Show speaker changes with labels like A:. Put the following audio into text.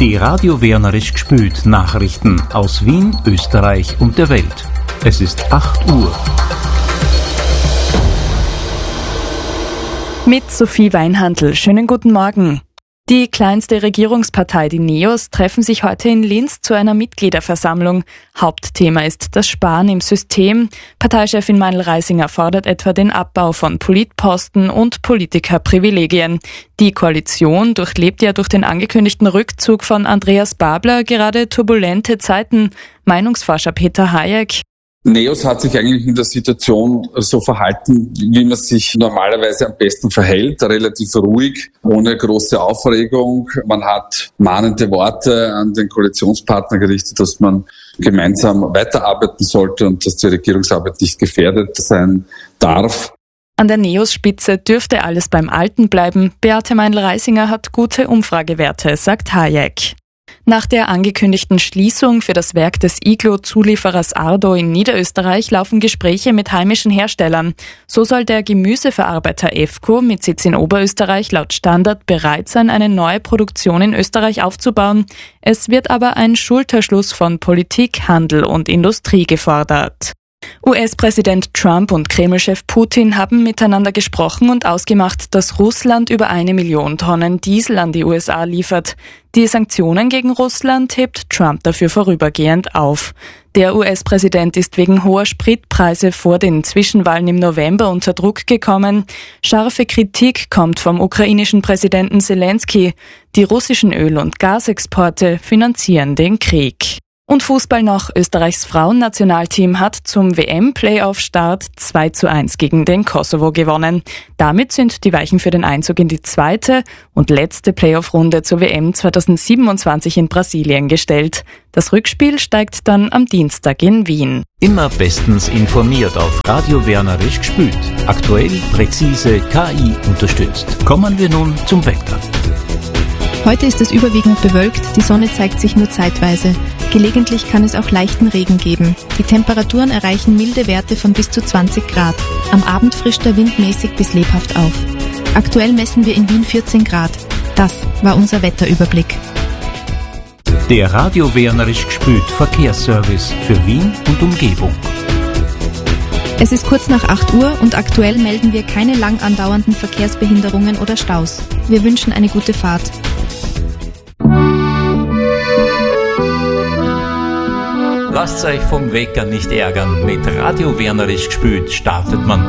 A: Die Radio Wienerisch gespült Nachrichten aus Wien, Österreich und der Welt. Es ist 8 Uhr.
B: Mit Sophie Weinhandl. Schönen guten Morgen. Die kleinste Regierungspartei, die NEOS, treffen sich heute in Linz zu einer Mitgliederversammlung. Hauptthema ist das Sparen im System. Parteichefin Meinl Reisinger fordert etwa den Abbau von Politposten und Politikerprivilegien. Die Koalition durchlebt ja durch den angekündigten Rückzug von Andreas Babler gerade turbulente Zeiten. Meinungsforscher Peter Hayek:
C: NEOS hat sich eigentlich in der Situation so verhalten, wie man sich normalerweise am besten verhält, relativ ruhig, ohne große Aufregung. Man hat mahnende Worte an den Koalitionspartner gerichtet, dass man gemeinsam weiterarbeiten sollte und dass die Regierungsarbeit nicht gefährdet sein darf.
B: An der NEOS-Spitze dürfte alles beim Alten bleiben. Beate Meinl Reisinger hat gute Umfragewerte, sagt Hayek. Nach der angekündigten Schließung für das Werk des Iglo-Zulieferers Ardo in Niederösterreich laufen Gespräche mit heimischen Herstellern. So soll der Gemüseverarbeiter EFCO mit Sitz in Oberösterreich laut Standard bereit sein, eine neue Produktion in Österreich aufzubauen. Es wird aber ein Schulterschluss von Politik, Handel und Industrie gefordert. US-Präsident Trump und Kreml-Chef Putin haben miteinander gesprochen und ausgemacht, dass Russland über 1 Million Tonnen Diesel an die USA liefert. Die Sanktionen gegen Russland hebt Trump dafür vorübergehend auf. Der US-Präsident ist wegen hoher Spritpreise vor den Zwischenwahlen im November unter Druck gekommen. Scharfe Kritik kommt vom ukrainischen Präsidenten Zelensky. Die russischen Öl- und Gasexporte finanzieren den Krieg. Und Fußball noch. Österreichs Frauennationalteam hat zum WM-Playoff-Start 2:1 gegen den Kosovo gewonnen. Damit sind die Weichen für den Einzug in die zweite und letzte Playoff-Runde zur WM 2027 in Brasilien gestellt. Das Rückspiel steigt dann am Dienstag in Wien.
A: Immer bestens informiert auf Radio Wienerisch gespült. Aktuell, präzise, KI unterstützt. Kommen wir nun zum Wetter.
D: Heute ist es überwiegend bewölkt, die Sonne zeigt sich nur zeitweise. Gelegentlich kann es auch leichten Regen geben. Die Temperaturen erreichen milde Werte von bis zu 20 Grad. Am Abend frischt der Wind mäßig bis lebhaft auf. Aktuell messen wir in Wien 14 Grad. Das war unser Wetterüberblick.
A: Der Radio Wienerisch gespült Verkehrsservice für Wien und Umgebung.
D: Es ist kurz nach 8 Uhr und aktuell melden wir keine lang andauernden Verkehrsbehinderungen oder Staus. Wir wünschen eine gute Fahrt.
A: Lasst euch vom Wecker nicht ärgern. Mit Radio Wienerisch gespült startet man